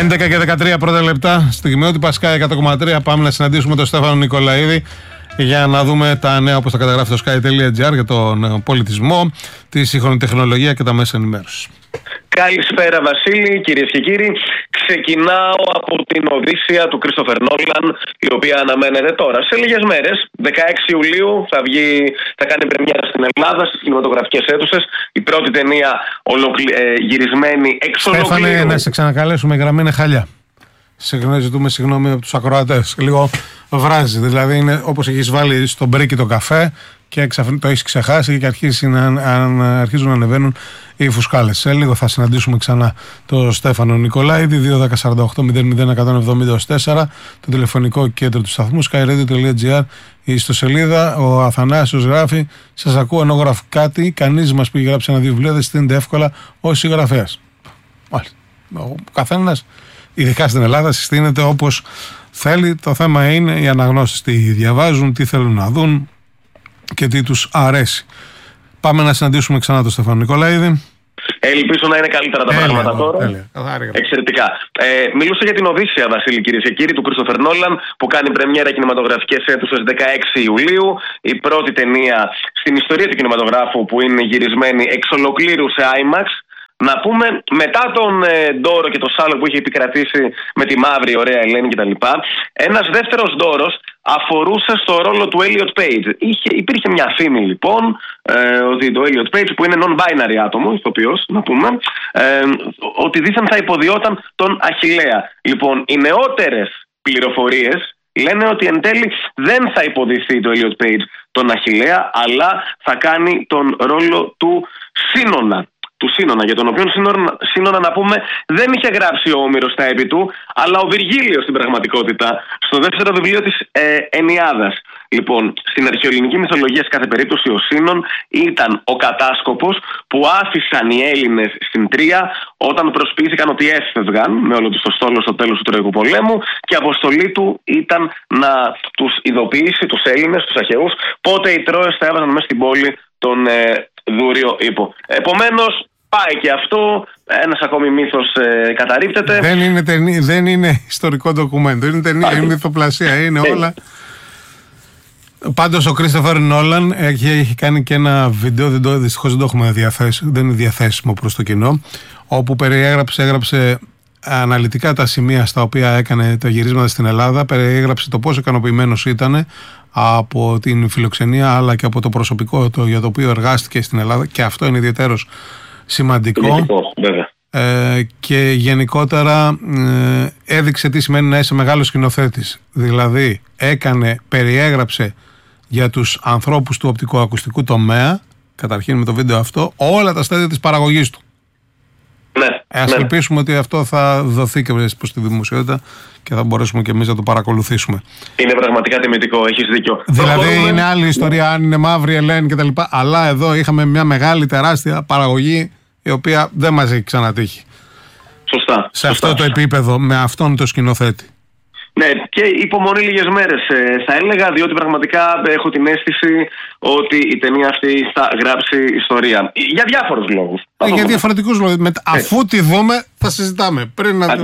11 και 13 πρώτα λεπτά. Στιγμιότυπα Sky 100,3. Πάμε να συναντήσουμε τον Στέφανο Νικολαίδη για να δούμε τα νέα όπως τα καταγράφει το sky.gr για τον πολιτισμό, τη σύγχρονη τεχνολογία και τα μέσα ενημέρωσης. Καλησπέρα Βασίλη, κυρίες και κύριοι. Ξεκινάω από την Οδύσσεια του Κρίστοφερ Νόλαν, η οποία αναμένεται τώρα σε λίγες μέρες. 16 Ιουλίου θα κάνει πρεμιέρα στην Ελλάδα, στις κινηματογραφικές αίθουσες. Η πρώτη ταινία γυρισμένη εξ ολοκλήρου. Στέφανε, να σε ξανακαλέσουμε, η γραμμή είναι χαλιά. Ζητούμε συγγνώμη από τους ακροατές. Λίγο βράζει. Δηλαδή είναι όπως έχεις βάλει στο μπρίκι το καφέ και το έχεις ξεχάσει και αρχίζουν να ανεβαίνουν οι φουσκάλες. Σε λίγο θα συναντήσουμε ξανά τον Στέφανο Νικολαίδη, 2-10-48-001-170-4, το τηλεφωνικό κέντρο του σταθμού skyradio.gr. Η ιστοσελίδα, ο Αθανάσιος γράφει: σας ακούω ενώ γράφει κάτι. Κανείς μας που έχει γράψει ένα-δύο βιβλία δεν στείνεται εύκολα ως συγγραφέας. Ο καθένας, ειδικά στην Ελλάδα, συστήνεται όπως θέλει. Το θέμα είναι οι αναγνώστες τι διαβάζουν, τι θέλουν να δουν και τι τους αρέσει. Πάμε να συναντήσουμε ξανά τον Στέφανο Νικολαίδη. Ελπίζω να είναι καλύτερα τα πράγματα τώρα. Εξαιρετικά. Μιλούσα για την Οδύσσεια, Βασίλη, κυρίες και κύριοι, του Κρίστοφερ Νόλαν, που κάνει πρεμιέρα κινηματογραφικές αίθουσες 16 Ιουλίου. Η πρώτη ταινία στην ιστορία του κινηματογράφου που είναι γυρισμένη εξ ολοκλήρου σε IMAX. Να πούμε, μετά τον Ντόρο και το Σάλο που είχε επικρατήσει με τη μαύρη ωραία Ελένη κτλ., ένας δεύτερος Ντόρος αφορούσε στο ρόλο του Elliot Page. Υπήρχε μια φήμη λοιπόν ότι το Elliot Page, που είναι non-binary άτομο, ηθοποιός, να πούμε, ότι δήθεν θα υποδιόταν τον Αχιλλέα. Λοιπόν, οι νεότερες πληροφορίες λένε ότι εν τέλει δεν θα υποδηθεί το Elliot Page τον Αχιλλέα, αλλά θα κάνει τον ρόλο του Σίνωνα. Για τον οποίο Σίνωνα, να πούμε, δεν είχε γράψει ο Όμηρος στα έπι του, αλλά ο Βυργίλιος στην πραγματικότητα, στο δεύτερο βιβλίο της Ενιάδας. Λοιπόν, στην αρχαιοελληνική μυθολογία, σε κάθε περίπτωση, ο Σίνων ήταν ο κατάσκοπος που άφησαν οι Έλληνες στην Τρία όταν προσποιήθηκαν ότι έφευγαν με όλο τους το στόλο στο τέλος του Τροϊκού Πολέμου, και η αποστολή του ήταν να τους ειδοποιήσει, τους Έλληνες, τους Αχαιούς, πότε οι Τρώες θα έβαζαν μέσα στην πόλη τον Δούριο Ύπο. Επομένως, πάει και αυτό, ένας ακόμη μύθος καταρρίπτεται. Δεν είναι ιστορικό ντοκουμέντο, είναι ταινία, είναι μυθοπλασία, είναι όλα. Πάντως ο Κρίστοφερ Νόλαν έχει κάνει και ένα βίντεο, δυστυχώς δεν το έχουμε διαθέσει, δεν είναι διαθέσιμο προς το κοινό, όπου έγραψε αναλυτικά τα σημεία στα οποία έκανε τα γυρίσματα στην Ελλάδα, περιέγραψε το πόσο ικανοποιημένος ήταν από την φιλοξενία αλλά και από το προσωπικό για το οποίο εργάστηκε στην Ελλάδα, και αυτό είναι ιδιαίτερος σημαντικό. Και γενικότερα έδειξε τι σημαίνει να είσαι μεγάλος σκηνοθέτης. Δηλαδή περιέγραψε για τους ανθρώπους του οπτικοακουστικού τομέα, καταρχήν με το βίντεο αυτό, όλα τα στάδια της παραγωγής του. Ας ελπίσουμε ότι αυτό θα δοθεί και προς τη δημοσιότητα και θα μπορέσουμε και εμείς να το παρακολουθήσουμε. Είναι πραγματικά τιμητικό, έχεις δίκιο. Δηλαδή είναι άλλη ιστορία αν είναι μαύρη Ελένη κτλ. Αλλά εδώ είχαμε μια μεγάλη τεράστια παραγωγή η οποία δεν μας έχει ξανατύχει. Σωστά. Σε αυτό το επίπεδο, με αυτόν το σκηνοθέτη. Ναι, και υπομονή λίγες μέρες θα έλεγα, διότι πραγματικά έχω την αίσθηση ότι η ταινία αυτή θα γράψει ιστορία. Για διάφορους λόγους. Για διαφορετικούς λόγους. Αφού τη δούμε θα συζητάμε. Πριν να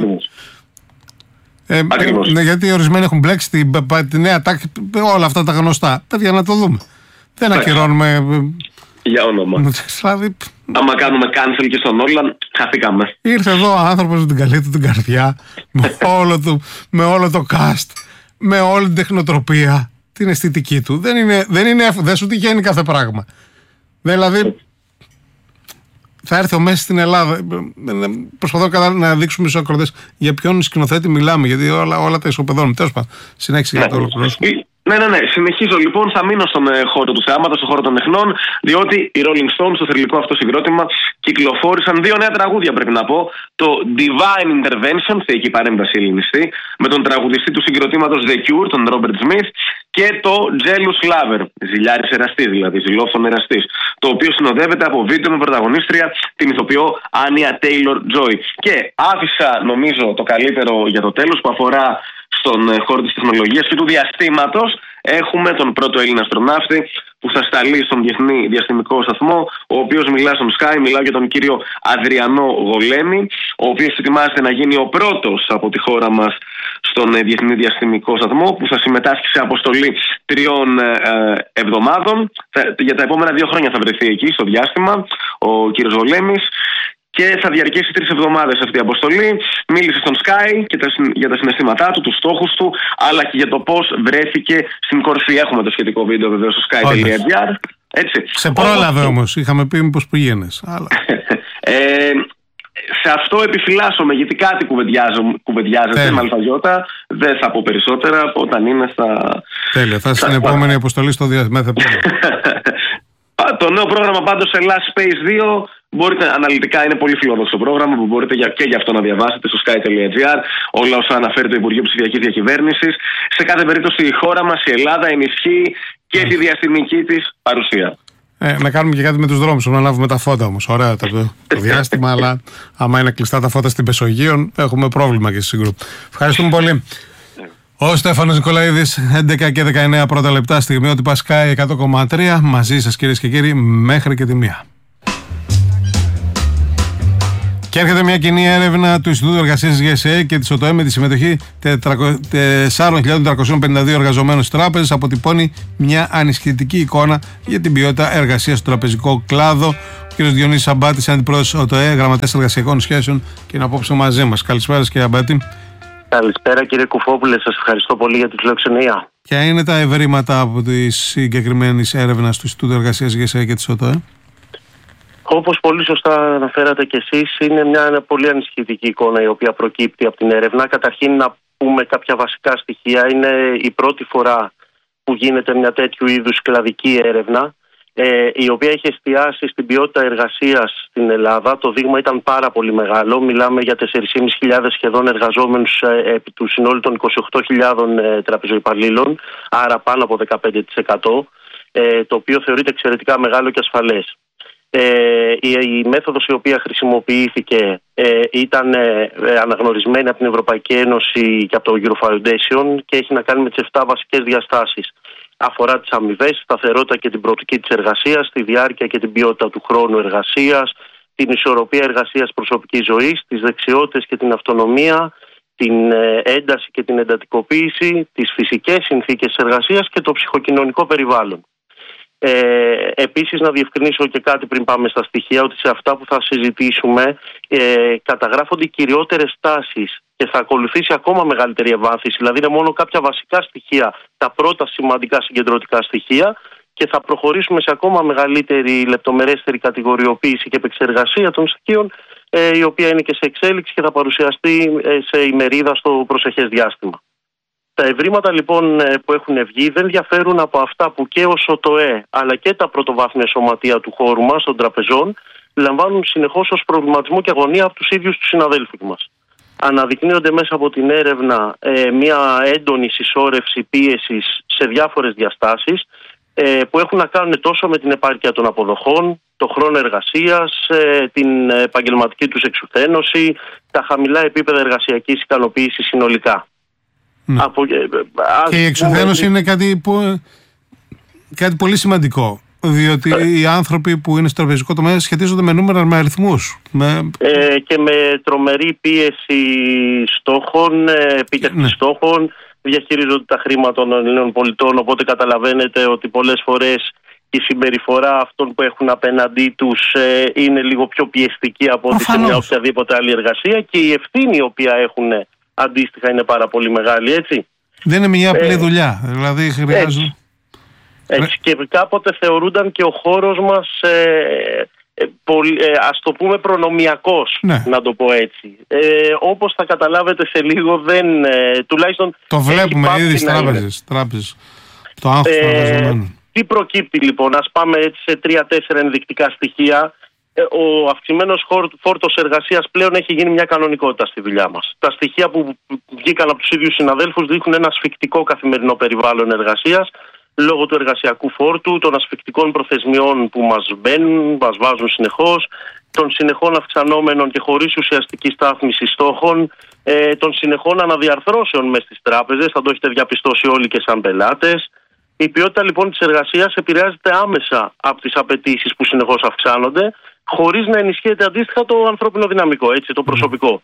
ναι, γιατί ορισμένοι έχουν μπλέξει τη νέα τάξη, όλα αυτά τα γνωστά. Παιδιά, να το δούμε. Δεν ακυρώνουμε. Για όνομα. Δηλαδή, άμα κάνουμε cancel και στον Όλαν, χαθήκαμε. Ήρθε εδώ ο άνθρωπος με την καλή του την καρδιά, με όλο το cast, με όλη την τεχνοτροπία, την αισθητική του. Δεν σου τυχαίνει κάθε πράγμα. Δηλαδή, θα έρθει ο Μέση στην Ελλάδα. Προσπαθώ να δείξουμε στους ακροατές για ποιον σκηνοθέτη μιλάμε, γιατί όλα τα ισοπεδώνουν. Τέλος πάντων, συνέχισε για το ολοκληρώσουμε. Ναι. Συνεχίζω λοιπόν. Θα μείνω στον χώρο του θεάματος, στον χώρο των τεχνών, διότι οι Rolling Stones στο θρυλικό αυτό συγκρότημα κυκλοφόρησαν 2 νέα τραγούδια, πρέπει να πω. Το Divine Intervention, θεϊκή παρέμβαση ελληνιστή, με τον τραγουδιστή του συγκροτήματος The Cure, τον Robert Smith, και το Jealous Lover, ζηλιάρης εραστής, δηλαδή ζηλόφθον εραστής, το οποίο συνοδεύεται από βίντεο με πρωταγωνίστρια την ηθοποιό Anya Taylor-Joy. Και άφησα, νομίζω, το καλύτερο για το τέλος, που αφορά στον χώρο της τεχνολογίας και του διαστήματος. Έχουμε τον πρώτο Έλληνα αστροναύτη, που θα σταλεί στον Διεθνή Διαστημικό Σταθμό, ο οποίος μιλά στον Sky. Μιλάω για τον κύριο Αδριανό Γολέμη, ο οποίος ετοιμάζεται να γίνει ο πρώτος από τη χώρα μας στον Διεθνή Διαστημικό Σταθμό, που θα συμμετάσχει σε αποστολή 3 εβδομάδων. Για τα επόμενα 2 χρόνια θα βρεθεί εκεί στο διάστημα ο κύριος Γολέμης και θα διαρκέσει 3 εβδομάδες αυτή η αποστολή. Μίλησε στον Sky και για τα συναισθήματά του, τους στόχους του, αλλά και για το πώς βρέθηκε στην κορυφή. Έχουμε το σχετικό βίντεο βεβαίως στο sky.gr. Σε πρόλαβε όμως, είχαμε πει μήπως πήγαινες. Αλλά... σε αυτό επιφυλάσσομαι, γιατί κάτι κουβεντιάζεται με αλφαγιώτα. Δεν θα πω περισσότερα από όταν είναι στα... Τέλεια, θα στην επόμενη αποστολή στο διάστημα. Το νέο πρόγραμμα πάντως Last Space 2, μπορείτε αναλυτικά, είναι πολύ φιλόδοξο πρόγραμμα που μπορείτε και γι' αυτό να διαβάσετε στο sky.gr όλα όσα αναφέρει το Υπουργείο Ψηφιακής Διακυβέρνησης. Σε κάθε περίπτωση η χώρα μας, η Ελλάδα, ενισχύει και τη διαστημική της παρουσία. Να κάνουμε και κάτι με τους δρόμους, να λάβουμε τα φώτα όμως. Ωραία το διάστημα, αλλά άμα είναι κλειστά τα φώτα στην Πεσογείων, έχουμε πρόβλημα και στη Σύγκρου. Ευχαριστούμε πολύ. Ο Στέφανος Νικολαίδης, 11 και 19 πρώτα λεπτά, στιγμιότυπα Sky 100,3. Μαζί σας κυρίες και κύριοι μέχρι και τη 1. Και έρχεται μια κοινή έρευνα του Ινστιτούτου Εργασίας ΓΕΣΕ και της ΟΤΟΕ με τη συμμετοχή 4.352 εργαζομένων στις τράπεζες. Αποτυπώνει μια ανησυχητική εικόνα για την ποιότητα εργασίας στο τραπεζικό κλάδο. Ο κ. Διονύσης Αμπάτης, αντιπρόεδρος ΟΤΟΕ, γραμματέας εργασιακών σχέσεων, και είναι απόψε μαζί μας. Καλησπέρα, κύριε Αμπάτη. Καλησπέρα, κύριε Κουφόπουλε, σας ευχαριστώ πολύ για τη φιλοξενία. Ποια είναι τα ευρήματα από τη συγκεκριμένη έρευνα του Ινστιτούτου Εργασίας ΓΕΣΕ και της ΟΤΟΕ? Όπως πολύ σωστά αναφέρατε κι εσείς, είναι μια πολύ ανησυχητική εικόνα η οποία προκύπτει από την έρευνα. Καταρχήν, να πούμε κάποια βασικά στοιχεία. Είναι η πρώτη φορά που γίνεται μια τέτοιου είδους κλαδική έρευνα, η οποία έχει εστιάσει στην ποιότητα εργασίας στην Ελλάδα. Το δείγμα ήταν πάρα πολύ μεγάλο. Μιλάμε για 4.500 σχεδόν εργαζόμενους επί του συνόλου των 28.000 τραπεζοϊπαλλήλων, άρα πάνω από 15%, το οποίο θεωρείται εξαιρετικά μεγάλο και ασφαλές. Η μέθοδος η οποία χρησιμοποιήθηκε ήταν αναγνωρισμένη από την Ευρωπαϊκή Ένωση και από το Euro Foundation και έχει να κάνει με τις 7 βασικές διαστάσεις. Αφορά τις αμοιβές, σταθερότητα και την προοπτική της εργασίας, τη διάρκεια και την ποιότητα του χρόνου εργασίας, την ισορροπία εργασίας προσωπικής ζωής, τις δεξιότητες και την αυτονομία, την ένταση και την εντατικοποίηση, τις φυσικές συνθήκες εργασίας και το ψυχοκοινωνικό περιβάλλον. Επίσης, να διευκρινίσω και κάτι πριν πάμε στα στοιχεία, ότι σε αυτά που θα συζητήσουμε καταγράφονται οι κυριότερες τάσεις και θα ακολουθήσει ακόμα μεγαλύτερη ευάθυνση. Δηλαδή, είναι μόνο κάποια βασικά στοιχεία, τα πρώτα σημαντικά συγκεντρωτικά στοιχεία, και θα προχωρήσουμε σε ακόμα μεγαλύτερη λεπτομερέστερη κατηγοριοποίηση και επεξεργασία των στοιχείων, η οποία είναι και σε εξέλιξη και θα παρουσιαστεί σε ημερίδα στο προσεχές διάστημα. Τα ευρήματα λοιπόν που έχουν βγει δεν διαφέρουν από αυτά που και ο ΟΤΟΕ αλλά και τα πρωτοβάθμια σωματεία του χώρου μας, των τραπεζών, λαμβάνουν συνεχώς ως προβληματισμό και αγωνία από τους ίδιους τους συναδέλφους μας. Αναδεικνύονται μέσα από την έρευνα μια έντονη συσσόρευση πίεσης σε διάφορες διαστάσεις που έχουν να κάνουν τόσο με την επάρκεια των αποδοχών, το χρόνο εργασίας, την επαγγελματική τους εξουθένωση, τα χαμηλά επίπεδα εργασιακής ικανοποίησης συνολικά. Ναι. Και η εξουθένωση είναι κάτι πολύ σημαντικό, διότι οι άνθρωποι που είναι στο τραπεζικό τομέα σχετίζονται με νούμερα, με αριθμούς. Και με τρομερή πίεση στόχων, επίτευξη στόχων, διαχειρίζονται τα χρήματα των Ελλήνων πολιτών, οπότε καταλαβαίνετε ότι πολλές φορές η συμπεριφορά αυτών που έχουν απέναντί τους είναι λίγο πιο πιεστική από ό,τι σε μια οποιαδήποτε άλλη εργασία, και η ευθύνη η οποία έχουν αντίστοιχα είναι πάρα πολύ μεγάλη, έτσι. Δεν είναι μια απλή δουλειά, δηλαδή χρειάζεται. Έτσι, και κάποτε θεωρούνταν και ο χώρος μας, ας το πούμε, προνομιακός, να το πω έτσι. Όπως θα καταλάβετε σε λίγο, δεν, τουλάχιστον... Το βλέπουμε ήδη στις τράπεζες. Το άγχος των εργαζομένων. Τι προκύπτει λοιπόν? Ας πάμε έτσι σε 3-4 ενδεικτικά στοιχεία. Ο αυξημένος φόρτος εργασίας πλέον έχει γίνει μια κανονικότητα στη δουλειά μας. Τα στοιχεία που βγήκαν από τους ίδιους συναδέλφους δείχνουν ένα ασφικτικό καθημερινό περιβάλλον εργασίας λόγω του εργασιακού φόρτου, των ασφικτικών προθεσμιών που μας μπαίνουν, μας βάζουν συνεχώς, των συνεχών αυξανόμενων και χωρίς ουσιαστική στάθμιση στόχων, των συνεχών αναδιαρθρώσεων μες στις τράπεζες, θα το έχετε διαπιστώσει όλοι και σαν πελάτες, Η ποιότητα λοιπόν της εργασίας επηρεάζεται άμεσα από τις απαιτήσεις που συνεχώς αυξάνονται, χωρίς να ενισχύεται αντίστοιχα το ανθρώπινο δυναμικό, έτσι, το προσωπικό.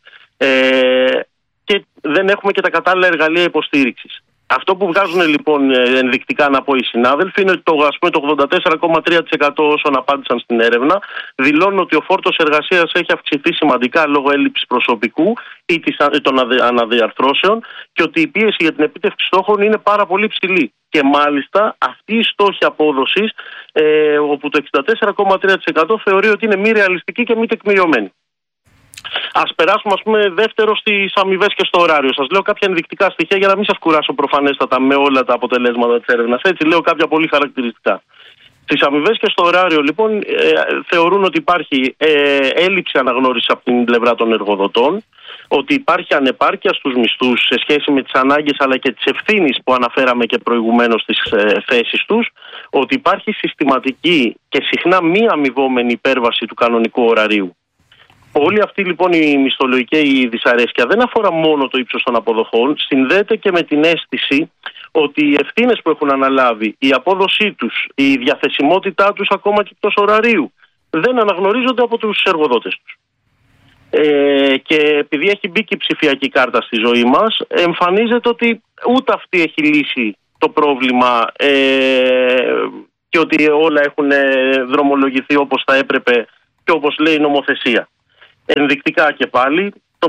Και δεν έχουμε και τα κατάλληλα εργαλεία υποστήριξης. Αυτό που βγάζουν λοιπόν ενδεικτικά, να πω, οι συνάδελφοι, είναι ότι το 84,3% όσων απάντησαν στην έρευνα δηλώνουν ότι ο φόρτος εργασίας έχει αυξηθεί σημαντικά λόγω έλλειψης προσωπικού ή των αναδιαρθρώσεων, και ότι η πίεση για την επίτευξη στόχων είναι πάρα πολύ ψηλή. Και μάλιστα αυτή η στόχη απόδοσης, όπου το 64,3% θεωρεί ότι είναι μη ρεαλιστική και μη τεκμηριωμένη. Ας περάσουμε, ας πούμε, δεύτερο στις αμοιβές και στο ωράριο. Σας λέω κάποια ενδεικτικά στοιχεία για να μην σας κουράσω προφανέστατα με όλα τα αποτελέσματα της έρευνας. Έτσι, λέω κάποια πολύ χαρακτηριστικά. Στις αμοιβές και στο ωράριο, λοιπόν, θεωρούν ότι υπάρχει έλλειψη αναγνώρισης από την πλευρά των εργοδοτών, ότι υπάρχει ανεπάρκεια στους μισθούς σε σχέση με τις ανάγκες αλλά και τις ευθύνες που αναφέραμε και προηγουμένως στις θέσεις τους, ότι υπάρχει συστηματική και συχνά μη αμοιβόμενη υπέρβαση του κανονικού ωραρίου. Όλη αυτή λοιπόν η μισθολογική δυσαρέσκεια δεν αφορά μόνο το ύψος των αποδοχών, συνδέεται και με την αίσθηση ότι οι ευθύνες που έχουν αναλάβει, η απόδοσή τους, η διαθεσιμότητά τους ακόμα και εκτός ωραρίου δεν αναγνωρίζονται από τους εργοδότες τους. Και επειδή έχει μπει και η ψηφιακή κάρτα στη ζωή μας, εμφανίζεται ότι ούτε αυτή έχει λύσει το πρόβλημα και ότι όλα έχουν δρομολογηθεί όπως θα έπρεπε και όπως λέει η νομοθεσία. Ενδεικτικά και πάλι, το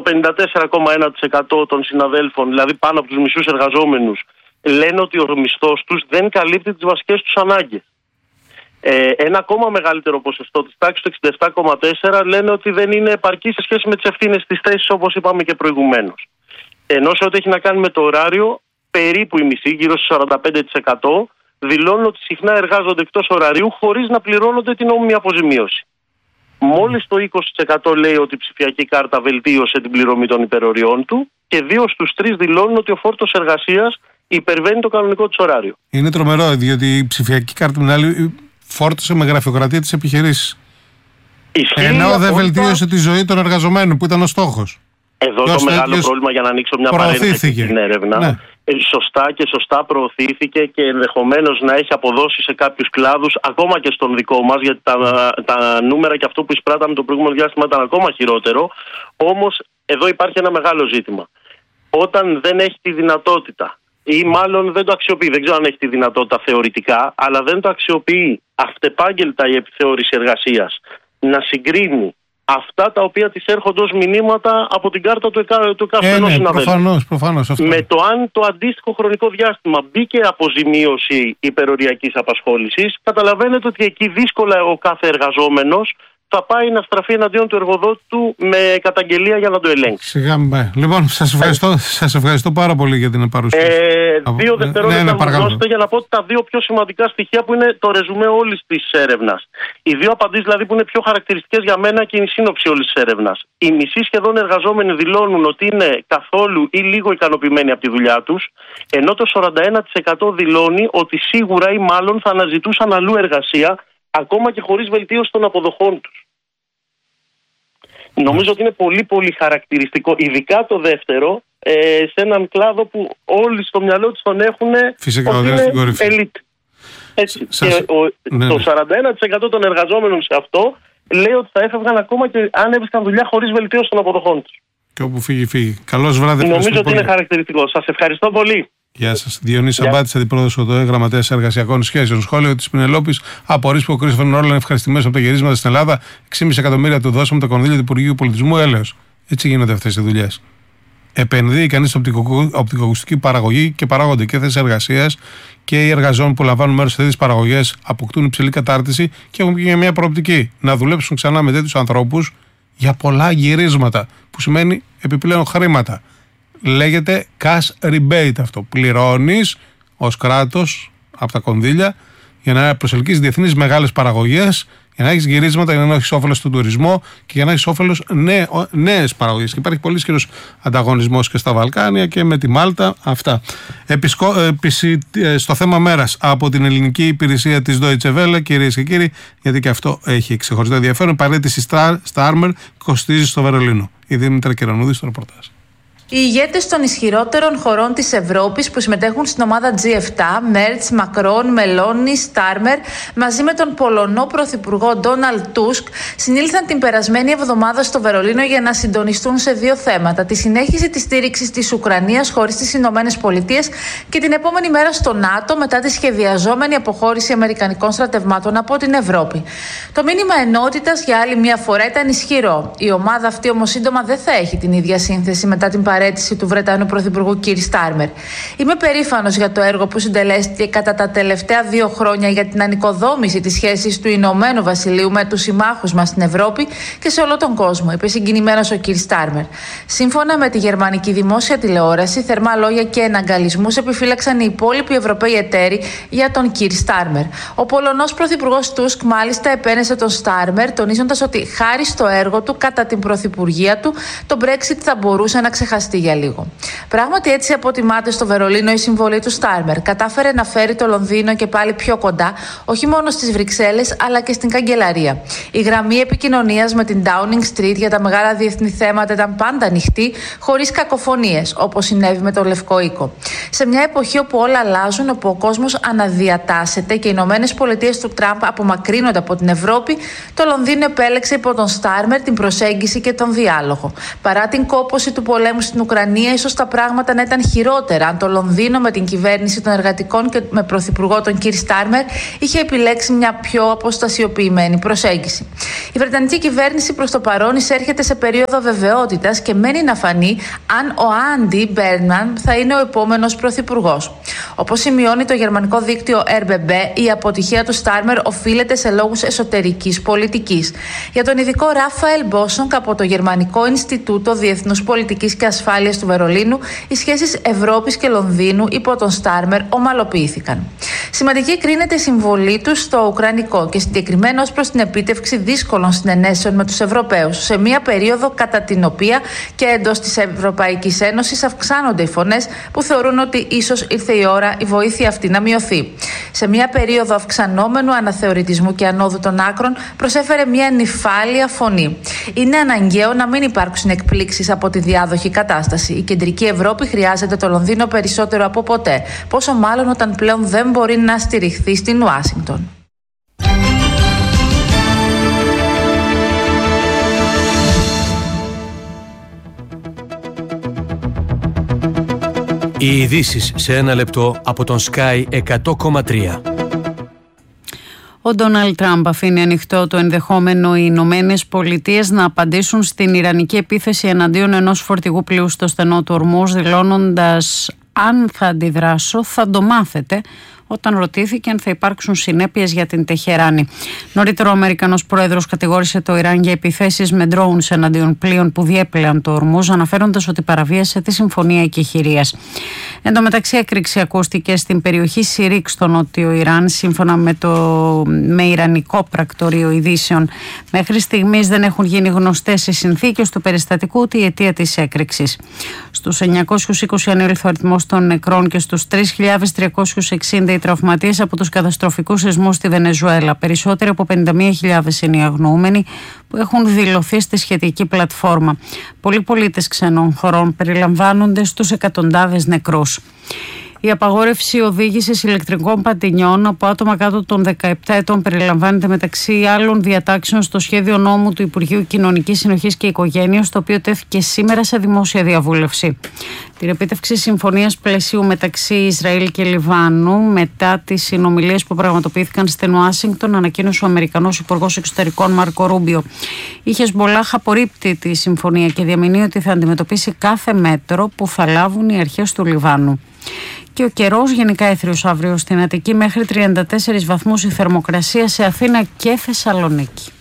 54,1% των συναδέλφων, δηλαδή πάνω από τους μισούς εργαζόμενους, λένε ότι ο μισθός τους δεν καλύπτει τις βασικές τους ανάγκες. Ένα ακόμα μεγαλύτερο ποσοστό, της τάξης του 67,4%, λένε ότι δεν είναι επαρκή σε σχέση με τις ευθύνες της θέσης, όπως είπαμε και προηγουμένως. Ενώ σε ό,τι έχει να κάνει με το ωράριο, περίπου η μισή, γύρω στο 45%, δηλώνουν ότι συχνά εργάζονται εκτός ωραρίου χωρίς να πληρώνονται την νόμιμη αποζημίωση. Μόλις το 20% λέει ότι η ψηφιακή κάρτα βελτίωσε την πληρωμή των υπεροριών του, και 2 στους 3 δηλώνουν ότι ο φόρτος εργασίας υπερβαίνει το κανονικό της ωράριο. Είναι τρομερό, διότι η ψηφιακή κάρτα την άλλη φόρτωσε με γραφειοκρατία τις επιχειρήσεις. Ενώ δεν βελτίωσε τη ζωή των εργαζομένων, που ήταν ο στόχος. Εδώ το μεγάλο πρόβλημα, για να ανοίξω μια παρένθεση στην έρευνα, ναι. Σωστά προωθήθηκε και ενδεχομένως να έχει αποδώσει σε κάποιους κλάδους, ακόμα και στον δικό μας, γιατί τα νούμερα και αυτό που εισπράταμε το προηγούμενο διάστημα ήταν ακόμα χειρότερο. Όμως εδώ υπάρχει ένα μεγάλο ζήτημα. Όταν δεν έχει τη δυνατότητα, ή μάλλον δεν το αξιοποιεί, δεν ξέρω αν έχει τη δυνατότητα θεωρητικά, αλλά δεν το αξιοποιεί αυτεπάγγελτα η επιθεώρηση εργασίας να συγκρίνει αυτά τα οποία της έρχονται ως μηνύματα από την κάρτα του καθενός συναδέλφου. Προφανώς, με το αν το αντίστοιχο χρονικό διάστημα μπήκε αποζημίωση υπεροριακής απασχόλησης, καταλαβαίνετε ότι εκεί δύσκολα ο κάθε εργαζόμενος θα πάει να στραφεί εναντίον του εργοδότη του με καταγγελία για να το ελέγξει. Λοιπόν, σας ευχαριστώ πάρα πολύ για την παρουσία. 2 δευτερόλεπτα μου δώσετε για να πω τα 2 πιο σημαντικά στοιχεία που είναι το ρεζουμέ όλης της έρευνας. Οι 2 απαντήσεις δηλαδή που είναι πιο χαρακτηριστικές για μένα και είναι η σύνοψη όλης της έρευνας. Οι μισοί σχεδόν εργαζόμενοι δηλώνουν ότι είναι καθόλου ή λίγο ικανοποιημένοι από τη δουλειά τους, ενώ το 41% δηλώνει ότι σίγουρα ή μάλλον θα αναζητούσαν αλλού εργασία, ακόμα και χωρίς βελτίωση των αποδοχών τους. Νομίζω ότι είναι πολύ πολύ χαρακτηριστικό, ειδικά το δεύτερο, σε έναν κλάδο που όλοι στο μυαλό τους τον έχουν ότι είναι ελίτ. Το 41% των εργαζόμενων σε αυτό λέει ότι θα έφευγαν ακόμα και αν έβρισκαν δουλειά χωρίς βελτίωση των αποδοχών τους. Και όπου φύγει. Καλώς βράδυ. Νομίζω ότι είναι χαρακτηριστικό. Σας ευχαριστώ πολύ. Γεια σας. Διονύση Σαμπάτης, αντιπρόεδρος ΟΔΟΕ, γραμματέας εργασιακών σχέσεων. Σχόλιο της Πινελόπης. Απορρίς που ο Κρίστοφερ Νόλαν ευχαριστημένος από τα γυρίσματα στην Ελλάδα. 6,5 εκατομμύρια του δώσαμε τα κονδύλια του Υπουργείου Πολιτισμού. Έλεος. Έτσι γίνονται αυτές οι δουλειές. Επενδύει κανείς στην οπτικοακουστική παραγωγή και παράγονται και θέσεις εργασίας, και οι εργαζόμενοι που λαμβάνουν μέρος σε τέτοιες παραγωγές αποκτούν υψηλή κατάρτιση και έχουν και μια προοπτική να δουλέψουν ξανά με τέτοιους ανθρώπους για πολλά γυρίσματα, που σημαίνει επιπλέον χρήματα. Λέγεται cash rebate αυτό. Πληρώνεις ως κράτος από τα κονδύλια για να προσελκύσεις διεθνείς μεγάλες παραγωγές, για να έχεις γυρίσματα, για να έχεις όφελος στον τουρισμό και για να έχεις όφελος νέες παραγωγές. Και υπάρχει πολύ ισχυρός ανταγωνισμός και στα Βαλκάνια και με τη Μάλτα. Αυτά. Στο θέμα μέρας από την ελληνική υπηρεσία της Deutsche Welle, κυρίες και κύριοι, γιατί και αυτό έχει ξεχωριστό ενδιαφέρον. Παρέτηση Starmer κοστίζει στο Βερολίνο. Η Δήμητρα Κυρανούδη στο ρεπορτάζ. Οι ηγέτες των ισχυρότερων χωρών της Ευρώπης που συμμετέχουν στην ομάδα G7, Μέρτς, Μακρόν, Μελόνι, Στάρμερ, μαζί με τον Πολωνό Πρωθυπουργό Ντόναλντ Τούσκ, συνήλθαν την περασμένη εβδομάδα στο Βερολίνο για να συντονιστούν σε δύο θέματα: τη συνέχιση της στήριξης της Ουκρανίας χωρίς τις Ηνωμένες Πολιτείες και την επόμενη μέρα στο ΝΑΤΟ μετά τη σχεδιαζόμενη αποχώρηση αμερικανικών στρατευμάτων από την Ευρώπη. Το μήνυμα ενότητας για άλλη μια φορά ήταν ισχυρό. Η ομάδα αυτή όμως σύντομα δεν θα έχει την ίδια σύνθεση μετά την παραίτηση του Βρετανού Πρωθυπουργού Κίρ Στάρμερ. Είμαι περήφανος για το έργο που συντελέστηκε κατά τα τελευταία 2 χρόνια για την ανοικοδόμηση της σχέσης του Ηνωμένου Βασιλείου με τους συμμάχους μας στην Ευρώπη και σε όλο τον κόσμο, είπε συγκινημένος ο Κίρ Στάρμερ. Σύμφωνα με τη γερμανική δημόσια τηλεόραση, θερμά λόγια και εναγκαλισμούς επιφύλαξαν οι υπόλοιποι Ευρωπαίοι εταίροι για τον Κίρ Στάρμερ. Ο Πολωνός Πρωθυπουργός Τούσκ μάλιστα επένεσε τον Στάρμερ, τονίζοντας ότι χάρη στο έργο του κατά την πρωθυπουργία του, το Brexit θα μπορούσε να ξεχαστεί για λίγο. Πράγματι, έτσι αποτιμάται στο Βερολίνο η συμβολή του Στάρμερ. Κατάφερε να φέρει το Λονδίνο και πάλι πιο κοντά, όχι μόνο στις Βρυξέλλες, αλλά και στην Καγκελαρία. Η γραμμή επικοινωνίας με την Downing Street για τα μεγάλα διεθνή θέματα ήταν πάντα ανοιχτή, χωρίς κακοφωνίες, όπως συνέβη με το Λευκό Οίκο. Σε μια εποχή όπου όλα αλλάζουν, όπου ο κόσμος αναδιατάσσεται και οι Ηνωμένες Πολιτείες του Τραμπ απομακρύνονται από την Ευρώπη, το Λονδίνο επέλεξε υπό τον Στάρμερ την προσέγγιση και τον διάλογο. Παρά την κόπωση του πολέμου στην Ουκρανία, ίσως τα πράγματα να ήταν χειρότερα αν το Λονδίνο με την κυβέρνηση των εργατικών και με πρωθυπουργό τον Κίρ Στάρμερ είχε επιλέξει μια πιο αποστασιοποιημένη προσέγγιση. Η Βρετανική κυβέρνηση προς το παρόν εισέρχεται σε περίοδο βεβαιότητας και μένει να φανεί αν ο Άντι Μπέρνμαν θα είναι ο επόμενος πρωθυπουργός. Όπως σημειώνει το γερμανικό δίκτυο RBB, η αποτυχία του Στάρμερ οφείλεται σε λόγους εσωτερικής πολιτικής. Για τον ειδικό Ράφαελ Μπόσονγκ από το Γερμανικό Ινστιτούτο Διεθνούς Πολιτικής και Ασφάλειας του Βερολίνου, οι σχέσεις Ευρώπης και Λονδίνου υπό τον Στάρμερ ομαλοποιήθηκαν. Σημαντική κρίνεται η συμβολή του στο Ουκρανικό και συγκεκριμένα ως προς την επίτευξη δύσκολων συνενέσεων με τους Ευρωπαίους, σε μια περίοδο κατά την οποία και εντός της Ευρωπαϊκής Ένωσης αυξάνονται οι φωνές που θεωρούν ότι ίσως ήρθε η ώρα η βοήθεια αυτή να μειωθεί. Σε μια περίοδο αυξανόμενου αναθεωρητισμού και ανόδου των άκρων, προσέφερε μια νυφάλια φωνή. Είναι αναγκαίο να μην υπάρξουν εκπλήξεις από τη διάδοχη κατάσταση. Η κεντρική Ευρώπη χρειάζεται το Λονδίνο περισσότερο από ποτέ, πόσο μάλλον όταν πλέον δεν μπορεί να στηριχθεί στην Ουάσιγκτον. Οι ειδήσεις σε 1 λεπτό από τον Sky 100,3. Ο Ντόναλντ Τραμπ αφήνει ανοιχτό το ενδεχόμενο οι Ηνωμένες Πολιτείες να απαντήσουν στην ιρανική επίθεση εναντίον ενός φορτηγού πλοίου στο στενό του Ορμούζ, δηλώνοντας «αν θα αντιδράσω θα το μάθετε», όταν ρωτήθηκε αν θα υπάρξουν συνέπειες για την Τεχεράνη. Νωρίτερα, ο Αμερικανός πρόεδρος κατηγόρησε το Ιράν για επιθέσεις με ντρόουνς εναντίον πλοίων που διέπλεαν το Ορμούζ, αναφέροντας ότι παραβίασε τη Συμφωνία Εκεχηρίας. Εν τω μεταξύ, έκρηξη ακούστηκε στην περιοχή Σιρίκ, στο νότιο Ιράν, σύμφωνα με ιρανικό πρακτορείο ειδήσεων. Μέχρι στιγμής δεν έχουν γίνει γνωστές οι συνθήκες του περιστατικού ούτε η αιτία της έκρηξης. Στους 920 ανήλθε ο αριθμός των νεκρών και στους 3.360 οι τραυματίες από τους καταστροφικούς σεισμούς στη Βενεζουέλα. Περισσότεροι από 51.000 είναι οι αγνοούμενοι που έχουν δηλωθεί στη σχετική πλατφόρμα. Πολλοί πολίτες ξένων χωρών περιλαμβάνονται στους εκατοντάδες νεκρούς. Η απαγόρευση οδήγησης ηλεκτρικών πατινιών από άτομα κάτω των 17 ετών περιλαμβάνεται μεταξύ άλλων διατάξεων στο σχέδιο νόμου του Υπουργείου Κοινωνικής Συνοχής και Οικογένειας, το οποίο τέθηκε σήμερα σε δημόσια διαβούλευση. Την επίτευξη συμφωνίας πλαισίου μεταξύ Ισραήλ και Λιβάνου μετά τις συνομιλίες που πραγματοποιήθηκαν στην Ουάσιγκτον, ανακοίνωσε ο Αμερικανός Υπουργός Εξωτερικών Μάρκο Ρούμπιο. Η Χεσμπολάχ απορρίπτει τη συμφωνία και διαμηνύει ότι θα αντιμετωπίσει κάθε μέτρο που θα λάβουν οι αρχές του Λιβάνου. Και ο καιρός γενικά έθριος αύριο στην Αττική, μέχρι 34 βαθμούς η θερμοκρασία σε Αθήνα και Θεσσαλονίκη.